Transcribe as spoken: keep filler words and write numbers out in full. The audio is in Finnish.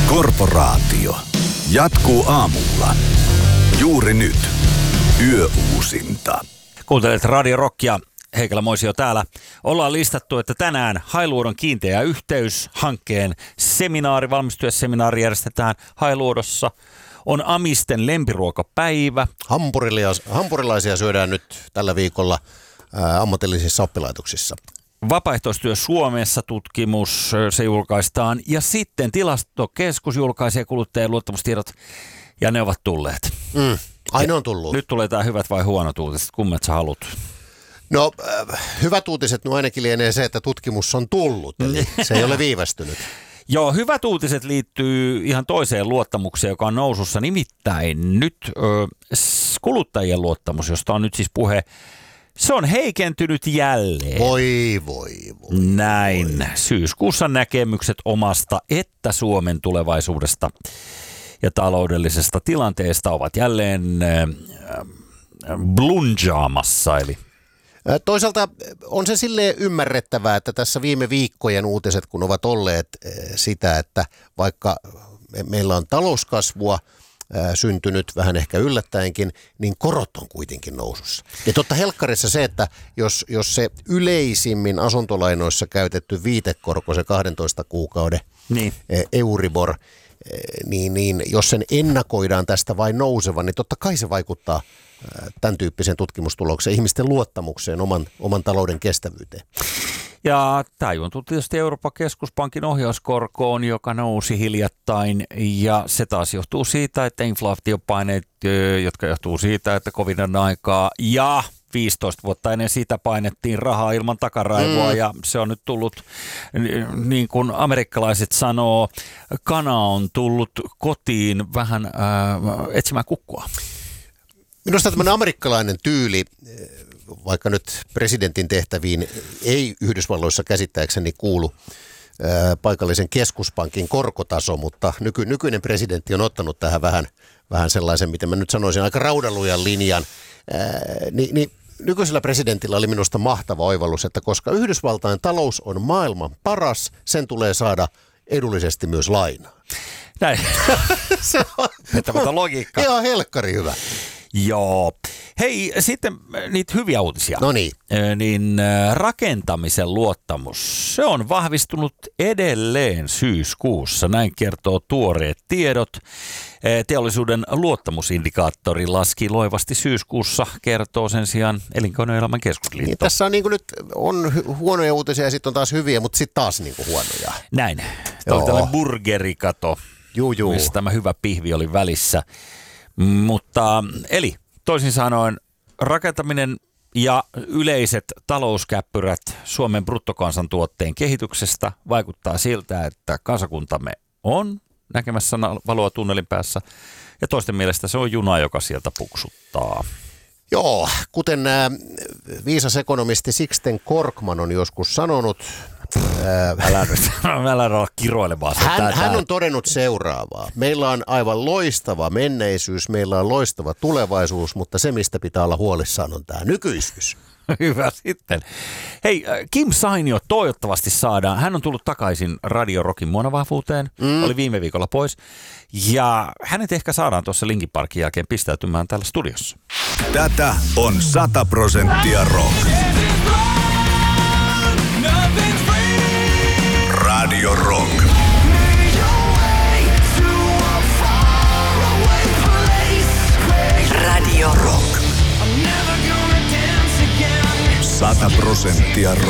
Korporaatio. Jatkuu aamulla. Juuri nyt. Yöuusinta. Kuuntelet Radio Rockia. Heikelä Moisio täällä. Ollaan listattu, että tänään Hailuodon kiinteä yhteys hankkeen seminaari, valmistujaseminaari järjestetään Hailuodossa. On Amisten lempiruokapäivä. Hampurilaisia, hampurilaisia syödään nyt tällä viikolla ää, ammatillisissa oppilaitoksissa. Vapaaehtoistyö Suomessa tutkimus, se julkaistaan. Ja sitten Tilastokeskus julkaisee kuluttajien luottamustiedot, ja ne ovat tulleet. Mm, aina on tullut. Nyt tulee tämä hyvät vai huonot uutiset, kummat sä haluat? No, äh, hyvät uutiset no ainakin lienee se, että tutkimus on tullut, eli se ei ole viivästynyt. Joo, hyvät uutiset liittyy ihan toiseen luottamukseen, joka on nousussa. Nimittäin nyt ö, kuluttajien luottamus, josta on nyt siis puhe, se on heikentynyt jälleen. Voi, voi, voi. Näin. Voi. Syyskuussa näkemykset omasta että Suomen tulevaisuudesta ja taloudellisesta tilanteesta ovat jälleen äh, blunjaamassa, eli toisaalta on se silleen ymmärrettävää, että tässä viime viikkojen uutiset, kun ovat olleet sitä, että vaikka meillä on talouskasvua syntynyt vähän ehkä yllättäenkin, niin korot on kuitenkin nousussa. Ja totta helkkarissa se, että jos, jos se yleisimmin asuntolainoissa käytetty viitekorko, se kahdentoista kuukauden niin. Euribor, niin, niin jos sen ennakoidaan tästä vain nousevan, niin totta kai se vaikuttaa tämän tyyppisen tutkimustulokseen, ihmisten luottamukseen oman, oman talouden kestävyyteen. Ja tämä juontuu tietysti Euroopan keskuspankin ohjauskorkoon, joka nousi hiljattain, ja se taas johtuu siitä, että inflaatiopaineet, jotka johtuu siitä, että covidin aikaa ja viisitoista vuotta ennen sitä painettiin rahaa ilman takaraivoa, mm. ja se on nyt tullut, niin kuin amerikkalaiset sanoo, kana on tullut kotiin vähän äh, etsimään kukkua. Minusta tämmöinen amerikkalainen tyyli, vaikka nyt presidentin tehtäviin ei Yhdysvalloissa käsittääkseni kuulu ää, paikallisen keskuspankin korkotaso, mutta nyky, nykyinen presidentti on ottanut tähän vähän, vähän sellaisen, miten mä nyt sanoisin, aika raudalujan linjan. Ää, niin, niin nykyisellä presidentillä oli minusta mahtava oivallus, että koska Yhdysvaltain talous on maailman paras, sen tulee saada edullisesti myös lainaa. Näin. Se on Vetämättä logiikka. Ihan helkkari hyvä. Joo. Hei, sitten niitä hyviä uutisia. No niin. Niin rakentamisen luottamus, se on vahvistunut edelleen syyskuussa. Näin kertoo tuoreet tiedot. Teollisuuden luottamusindikaattori laski loivasti syyskuussa, kertoo sen sijaan Elinkeinoelämän keskusliitto. Niin, tässä on, niin kuin nyt on huonoja uutisia ja sitten on taas hyviä, mutta sitten taas niin kuin huonoja. Näin. Tämä oli tällainen burgerikato, juu, juu. missä tämä hyvä pihvi oli välissä. Mutta eli toisin sanoen rakentaminen ja yleiset talouskäppyrät Suomen bruttokansantuotteen kehityksestä vaikuttaa siltä, että kansakuntamme on näkemässä valoa tunnelin päässä ja toisten mielestä se on juna, joka sieltä puksuttaa. Joo, kuten äh, viisas ekonomisti Sixten Korkman on joskus sanonut. Äh, älä, älä olla kiroilemaan. Hän, hän on todennut seuraavaa. Meillä on aivan loistava menneisyys, meillä on loistava tulevaisuus, mutta se, mistä pitää olla huolissaan, on tämä nykyisyys. Hyvä sitten. Hei, Kim Sainio toivottavasti saadaan. Hän on tullut takaisin Radio Rockin muonavahvuuteen. Mm. Oli viime viikolla pois. Ja hänet ehkä saadaan tuossa Linkin Parkin jälkeen pistäytymään täällä studiossa. Tätä on sata prosenttia rock. Radio Rock. Radio Rock. Sata prosenttia rock.